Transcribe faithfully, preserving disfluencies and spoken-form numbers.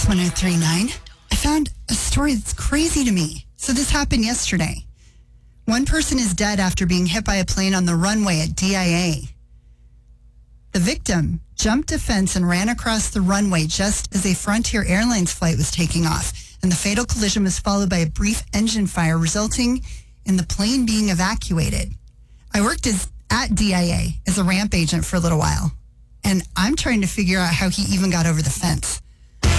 Mix one oh three point nine. I found a story that's crazy to me. So this happened yesterday. One person is dead after being hit by a plane on the runway at D I A. The victim jumped a fence and ran across the runway just as a Frontier Airlines flight was taking off, and the fatal collision was followed by a brief engine fire, resulting in the plane being evacuated. I worked as, at D I A as a ramp agent for a little while, and I'm trying to figure out how he even got over the fence.